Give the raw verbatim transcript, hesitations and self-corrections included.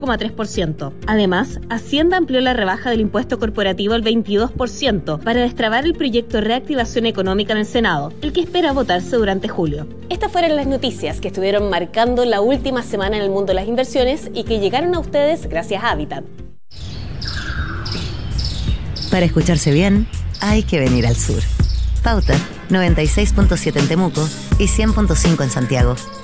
coma tres por ciento. Además, Hacienda amplió la rebaja del impuesto corporativo al veintidós por ciento para destrabar el proyecto de reactivación económica en el Senado, el que espera votarse durante julio. Estas fueron las noticias que estuvieron marcando la última semana en el mundo de las inversiones y que llegaron a ustedes gracias a Habitat. Para escucharse bien, hay que venir al sur. Pauta, noventa y seis punto siete en Temuco y cien punto cinco en Santiago.